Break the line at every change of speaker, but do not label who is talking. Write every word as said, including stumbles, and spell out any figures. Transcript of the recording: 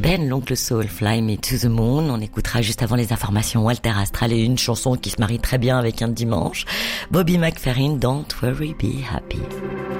Ben, l'oncle Soul, Fly Me to the Moon. On écoutera juste avant les informations Walter Astral et une chanson qui se marie très bien avec un dimanche. Bobby McFerrin, Don't Worry, Be Happy.